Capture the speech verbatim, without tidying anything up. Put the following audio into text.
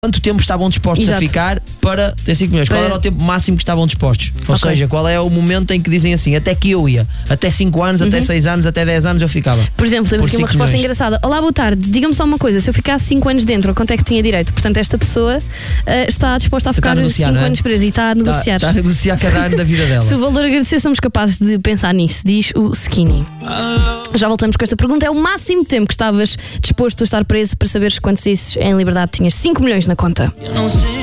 quanto tempo estavam dispostos Exato. a ficar para ter cinco milhões? Qual Para... era o tempo máximo que estavam dispostos? Ou okay. seja, qual é o momento em que dizem assim, até que eu ia, até cinco anos, uhum. até seis anos, até dez anos eu ficava? Por exemplo, temos Por aqui uma resposta milhões. engraçada. Olá, boa tarde, diga-me só uma coisa, se eu ficasse cinco anos dentro, quanto é que tinha direito? Portanto, esta pessoa uh, está disposta a ficar cinco é? anos presa e está a negociar. Está, está a negociar cada ano da vida dela. Se o valor agradecer, somos capazes de pensar nisso, diz o Skinny. Já voltamos com esta pergunta. É o máximo tempo que estavas disposto a estar preso para saberes quando saísses em liberdade tinhas cinco milhões na conta. Eu não sei